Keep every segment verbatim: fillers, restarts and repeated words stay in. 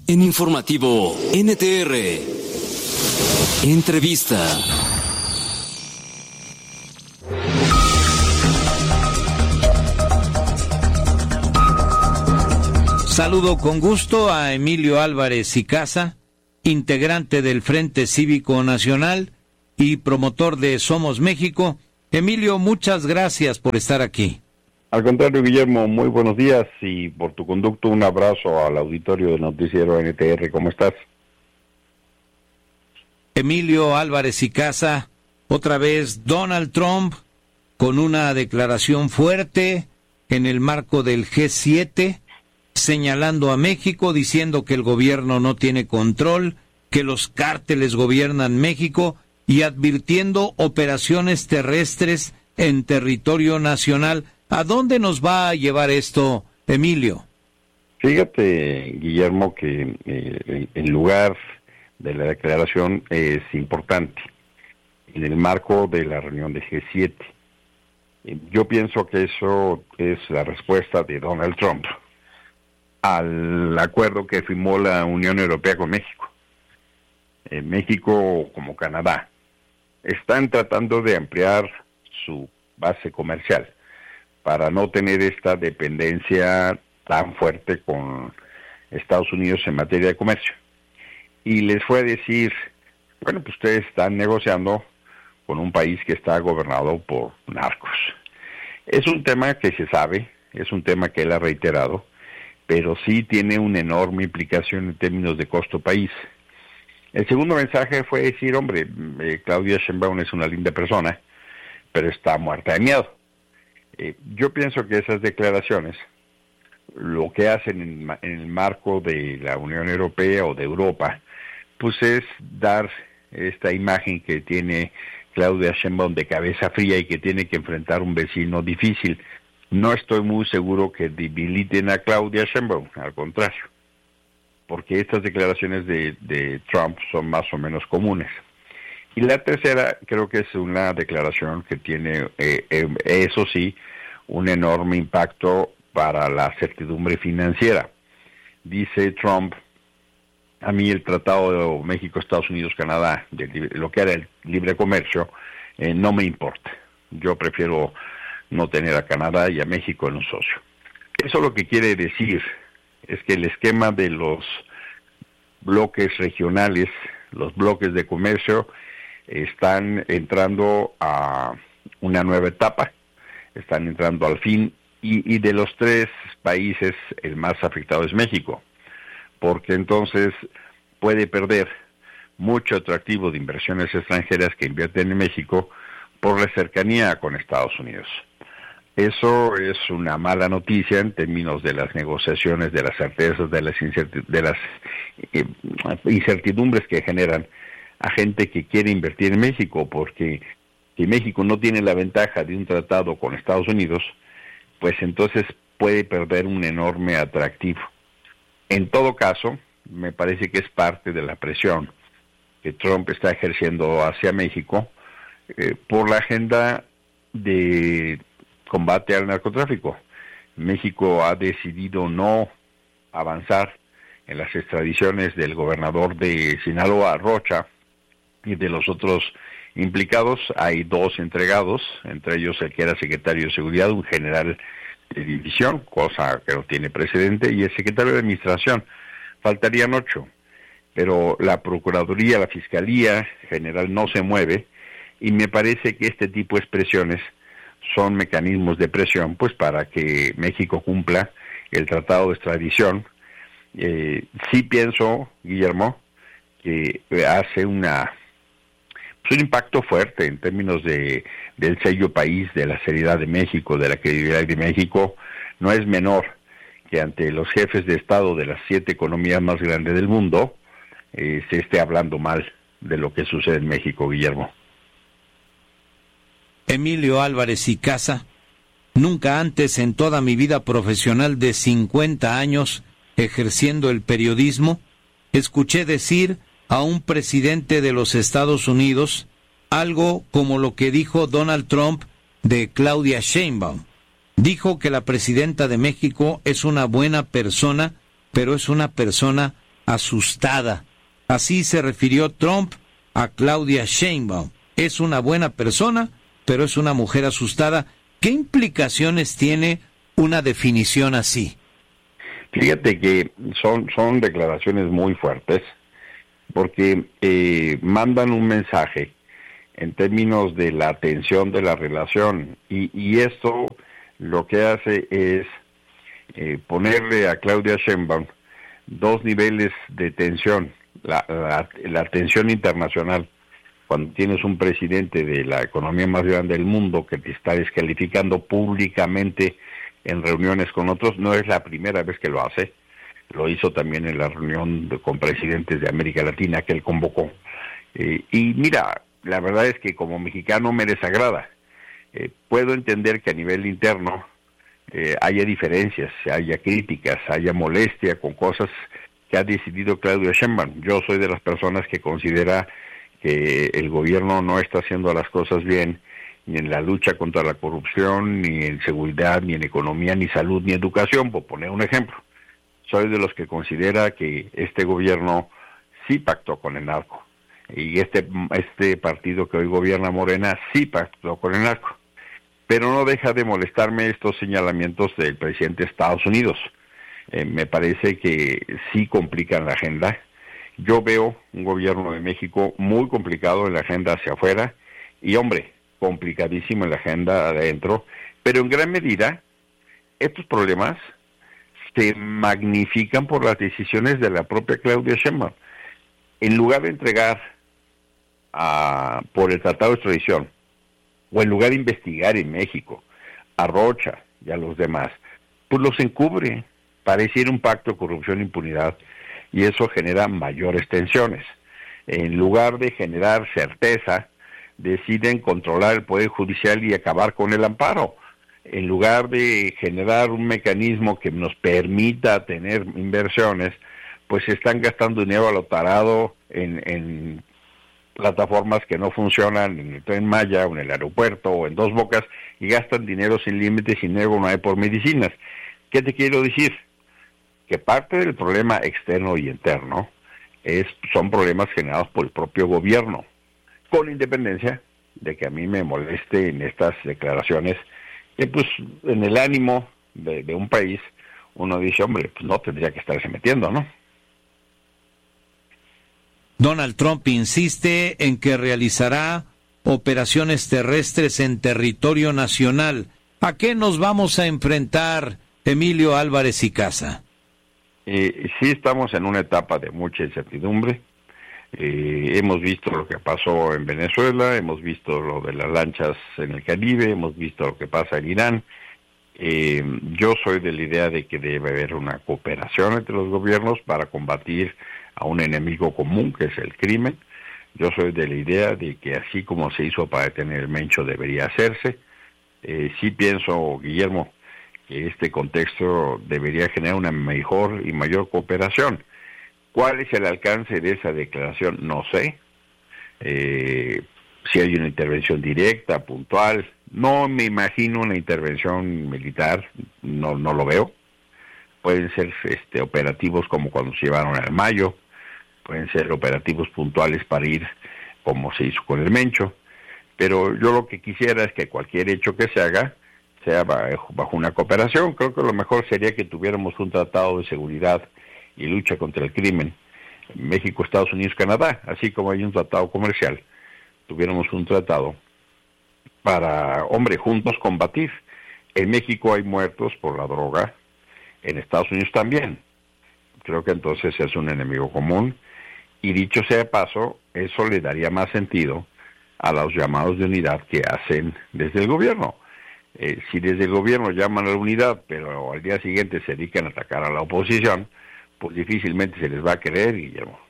En Informativo N T R, entrevista. Saludo con gusto a Emilio Álvarez y Casa, integrante del Frente Cívico Nacional y promotor de Somos México. Emilio, muchas gracias por estar aquí. Al contrario, Guillermo, muy buenos días y por tu conducto un abrazo al auditorio del noticiero N T R. ¿Cómo estás? Emilio Álvarez y Casa, otra vez Donald Trump con una declaración fuerte en el marco del G siete, señalando a México, diciendo que el gobierno no tiene control, que los cárteles gobiernan México y advirtiendo operaciones terrestres en territorio nacional. ¿A dónde nos va a llevar esto, Emilio? Fíjate, Guillermo, que eh, el lugar de la declaración es importante en el marco de la reunión de G siete. Yo pienso que eso es la respuesta de Donald Trump al acuerdo que firmó la Unión Europea con México. Eh, México, como Canadá, están tratando de ampliar su base comercial para no tener esta dependencia tan fuerte con Estados Unidos en materia de comercio. Y les fue a decir, bueno, pues ustedes están negociando con un país que está gobernado por narcos. Es un tema que se sabe, es un tema que él ha reiterado, pero sí tiene una enorme implicación en términos de costo país. El segundo mensaje fue decir, hombre, eh, Claudia Sheinbaum es una linda persona, pero está muerta de miedo. Eh, yo pienso que esas declaraciones, lo que hacen en, en el marco de la Unión Europea o de Europa, pues es dar esta imagen que tiene Claudia Sheinbaum de cabeza fría y que tiene que enfrentar un vecino difícil. No estoy muy seguro que debiliten a Claudia Sheinbaum, al contrario, porque estas declaraciones de, de Trump son más o menos comunes. Y la tercera, creo que es una declaración que tiene, eh, eh, eso sí, un enorme impacto para la certidumbre financiera. Dice Trump, a mí el Tratado de México, Estados Unidos, Canadá, de lo que era el libre comercio, eh, no me importa. Yo prefiero no tener a Canadá y a México en un socio. Eso lo que quiere decir es que el esquema de los bloques regionales, los bloques de comercio, están entrando a una nueva etapa, están entrando al fin, y, y de los tres países el más afectado es México, porque entonces puede perder mucho atractivo de inversiones extranjeras que invierten en México por la cercanía con Estados Unidos. Eso es una mala noticia en términos de las negociaciones, de las certezas, de las, incerti- de las eh, incertidumbres que generan a gente que quiere invertir en México, porque si México no tiene la ventaja de un tratado con Estados Unidos, pues entonces puede perder un enorme atractivo. En todo caso, me parece que es parte de la presión que Trump está ejerciendo hacia México eh, por la agenda de combate al narcotráfico. México ha decidido no avanzar en las extradiciones del gobernador de Sinaloa, Rocha, y de los otros implicados. Hay dos entregados, entre ellos el que era secretario de Seguridad, un general de división, cosa que no tiene precedente, y el secretario de Administración. Faltarían ocho, pero la Procuraduría, la Fiscalía General no se mueve, y me parece que este tipo de expresiones son mecanismos de presión, pues para que México cumpla el tratado de extradición. Eh, sí pienso, Guillermo, que hace una un impacto fuerte en términos de del sello país, de la seriedad de México, de la credibilidad de México. No es menor que ante los jefes de Estado de las siete economías más grandes del mundo eh, se esté hablando mal de lo que sucede en México, Guillermo. Emilio Álvarez y Casa, nunca antes en toda mi vida profesional de cincuenta años ejerciendo el periodismo, escuché decir a un presidente de los Estados Unidos algo como lo que dijo Donald Trump de Claudia Sheinbaum. Dijo que la presidenta de México es una buena persona, pero es una persona asustada. Así se refirió Trump a Claudia Sheinbaum. Es una buena persona, pero es una mujer asustada. ¿Qué implicaciones tiene una definición así? Fíjate que son, son declaraciones muy fuertes, porque eh, mandan un mensaje en términos de la tensión de la relación, y, y esto lo que hace es eh, ponerle a Claudia Sheinbaum dos niveles de tensión, la, la, la tensión internacional. Cuando tienes un presidente de la economía más grande del mundo que te está descalificando públicamente en reuniones con otros, no es la primera vez que lo hace, lo hizo también en la reunión de, con presidentes de América Latina que él convocó. Eh, y mira, la verdad es que como mexicano me desagrada. Eh, puedo entender que a nivel interno eh, haya diferencias, haya críticas, haya molestia con cosas que ha decidido Claudia Sheinbaum. Yo soy de las personas que considera que el gobierno no está haciendo las cosas bien, ni en la lucha contra la corrupción, ni en seguridad, ni en economía, ni salud, ni educación, por poner un ejemplo. Soy de los que considera que este gobierno sí pactó con el narco, y este, este partido que hoy gobierna Morena sí pactó con el narco. Pero no deja de molestarme estos señalamientos del presidente de Estados Unidos. Eh, me parece que sí complican la agenda. Yo veo un gobierno de México muy complicado en la agenda hacia afuera y, hombre, complicadísimo en la agenda adentro, pero en gran medida estos problemas se magnifican por las decisiones de la propia Claudia Sheinbaum. En lugar de entregar a, por el Tratado de Extradición, o en lugar de investigar en México a Rocha y a los demás, pues los encubre, pareciera un pacto de corrupción e impunidad, y eso genera mayores tensiones. En lugar de generar certeza, deciden controlar el Poder Judicial y acabar con el amparo. En lugar de generar un mecanismo que nos permita tener inversiones, pues se están gastando dinero a lo tarado en, en plataformas que no funcionan, en el Tren Maya, o en el aeropuerto, o en Dos Bocas, y gastan dinero sin límites y luego no hay por medicinas. ¿Qué te quiero decir? Que parte del problema externo y interno es, son problemas generados por el propio gobierno, con independencia de que a mí me moleste en estas declaraciones, que pues en el ánimo de, de un país uno dice, hombre, pues no tendría que estarse metiendo, ¿no? Donald Trump insiste en que realizará operaciones terrestres en territorio nacional. ¿A qué nos vamos a enfrentar, Emilio Álvarez y Casa? Eh, sí estamos en una etapa de mucha incertidumbre. Eh, hemos visto lo que pasó en Venezuela, hemos visto lo de las lanchas en el Caribe, hemos visto lo que pasa en Irán. Eh, yo soy de la idea de que debe haber una cooperación entre los gobiernos para combatir a un enemigo común, que es el crimen. Yo soy de la idea de que así como se hizo para detener el Mencho, debería hacerse. Eh, sí pienso, Guillermo, que este contexto debería generar una mejor y mayor cooperación. ¿Cuál es el alcance de esa declaración? No sé. Eh, si hay una intervención directa, puntual, no me imagino una intervención militar, no, no lo veo. Pueden ser este, operativos como cuando se llevaron al Mayo, pueden ser operativos puntuales para ir como se hizo con el Mencho, pero yo lo que quisiera es que cualquier hecho que se haga sea bajo, bajo una cooperación. Creo que lo mejor sería que tuviéramos un tratado de seguridad y lucha contra el crimen, México, Estados Unidos, Canadá, así como hay un tratado comercial, tuviéramos un tratado para, hombre, juntos combatir. En México hay muertos por la droga, en Estados Unidos también. Creo que entonces es un enemigo común, y dicho sea de paso, eso le daría más sentido a los llamados de unidad que hacen desde el gobierno. Eh, si desde el gobierno llaman a la unidad, pero al día siguiente se dedican a atacar a la oposición, pues difícilmente se les va a querer, Guillermo.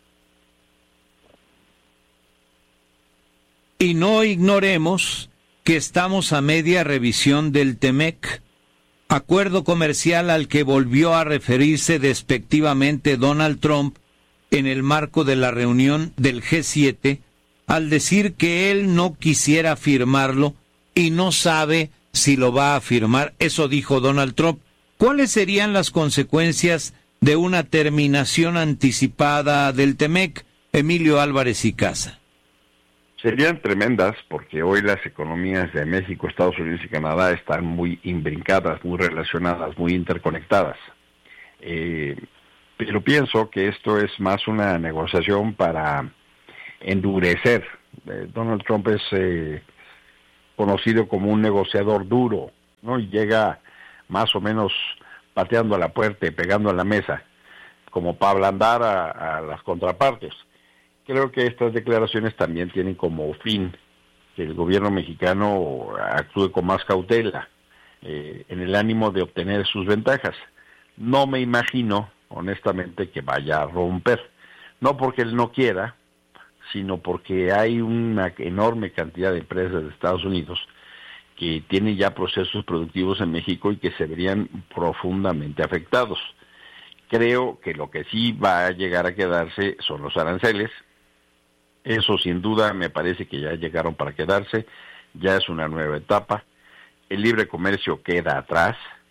Y no ignoremos que estamos a media revisión del TEMEC, acuerdo comercial al que volvió a referirse despectivamente Donald Trump en el marco de la reunión del G siete, al decir que él no quisiera firmarlo y no sabe si lo va a firmar. Eso dijo Donald Trump. ¿Cuáles serían las consecuencias de una terminación anticipada del Temec? Emilio Álvarez y Casa. Serían tremendas, porque hoy las economías de México, Estados Unidos y Canadá están muy imbrincadas, muy relacionadas, muy interconectadas. Eh, pero pienso que esto es más una negociación para endurecer. Eh, Donald Trump es eh, conocido como un negociador duro, ¿no? Y llega más o menos pateando a la puerta y pegando a la mesa, como para ablandar a, a las contrapartes. Creo que estas declaraciones también tienen como fin que el gobierno mexicano actúe con más cautela, eh, en el ánimo de obtener sus ventajas. No me imagino, honestamente, que vaya a romper. No porque él no quiera, sino porque hay una enorme cantidad de empresas de Estados Unidos que tienen ya procesos productivos en México y que se verían profundamente afectados. Creo que lo que sí va a llegar a quedarse son los aranceles. Eso sin duda me parece que ya llegaron para quedarse, ya es una nueva etapa. El libre comercio queda atrás,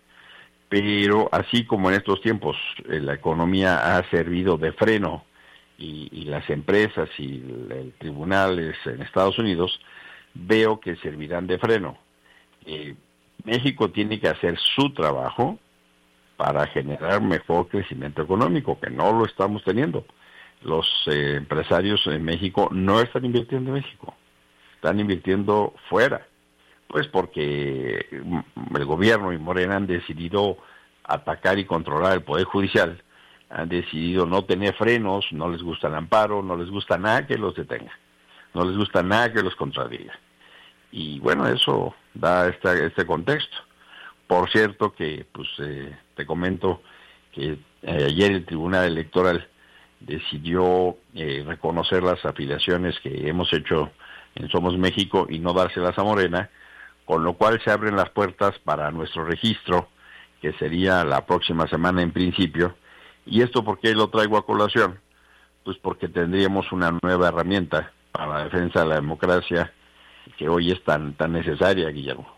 pero así como en estos tiempos eh, la economía ha servido de freno y, y las empresas y el, el tribunales en Estados Unidos, veo que servirán de freno. Eh, México tiene que hacer su trabajo para generar mejor crecimiento económico, que no lo estamos teniendo. Los eh, empresarios en México no están invirtiendo en México, están invirtiendo fuera, pues porque el gobierno y Morena han decidido atacar y controlar el Poder Judicial, han decidido no tener frenos, no les gusta el amparo, no les gusta nada que los detenga, no les gusta nada que los contradiga. Y bueno, eso da este, este contexto. Por cierto que, pues, eh, te comento que eh, ayer el Tribunal Electoral decidió eh, reconocer las afiliaciones que hemos hecho en Somos México y no dárselas a Morena, con lo cual se abren las puertas para nuestro registro, que sería la próxima semana en principio. ¿Y esto por qué lo traigo a colación? Pues porque tendríamos una nueva herramienta para la defensa de la democracia que hoy es tan, tan necesaria, Guillermo.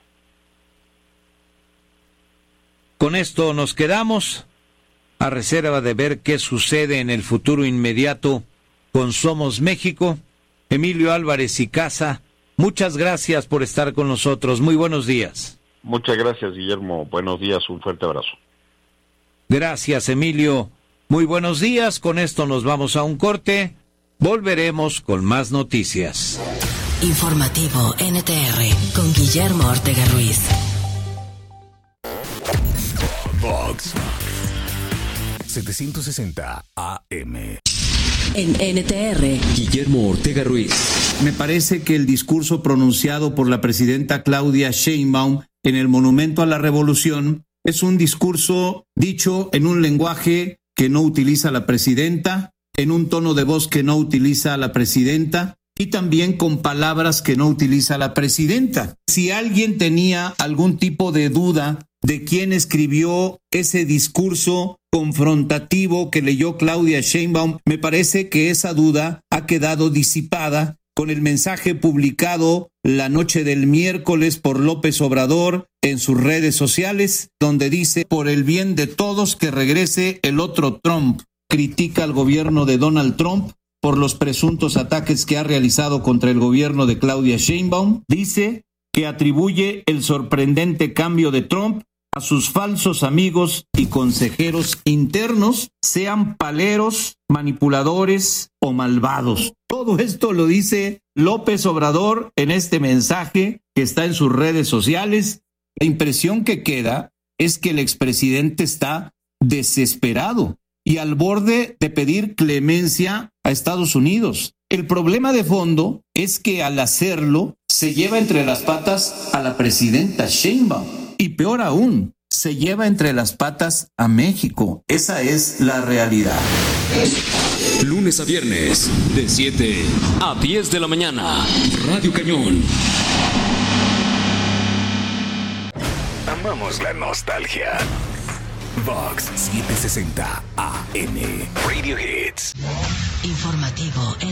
Con esto nos quedamos, a reserva de ver qué sucede en el futuro inmediato con Somos México. Emilio Álvarez y Casa, muchas gracias por estar con nosotros. Muy buenos días. Muchas gracias, Guillermo. Buenos días, un fuerte abrazo. Gracias, Emilio. Muy buenos días. Con esto nos vamos a un corte. Volveremos con más noticias. Informativo N T R con Guillermo Ortega Ruiz. Vox setecientos sesenta A M. En N T R, Guillermo Ortega Ruiz. Me parece que el discurso pronunciado por la presidenta Claudia Sheinbaum en el Monumento a la Revolución es un discurso dicho en un lenguaje que no utiliza la presidenta, en un tono de voz que no utiliza la presidenta y también con palabras que no utiliza la presidenta. Si alguien tenía algún tipo de duda de quién escribió ese discurso confrontativo que leyó Claudia Sheinbaum, me parece que esa duda ha quedado disipada con el mensaje publicado la noche del miércoles por López Obrador en sus redes sociales, donde dice: por el bien de todos que regrese el otro Trump. Critica al gobierno de Donald Trump por los presuntos ataques que ha realizado contra el gobierno de Claudia Sheinbaum. Dice que atribuye el sorprendente cambio de Trump a sus falsos amigos y consejeros internos, sean paleros, manipuladores o malvados. Todo esto lo dice López Obrador en este mensaje que está en sus redes sociales. La impresión que queda es que el expresidente está desesperado y al borde de pedir clemencia a Estados Unidos. El problema de fondo es que al hacerlo se lleva entre las patas a la presidenta Sheinbaum. Y peor aún, se lleva entre las patas a México. Esa es la realidad. Lunes a viernes, de siete a diez de la mañana. Radio Cañón. Amamos la nostalgia. Vox setecientos sesenta A M. Radio Hits. Informativo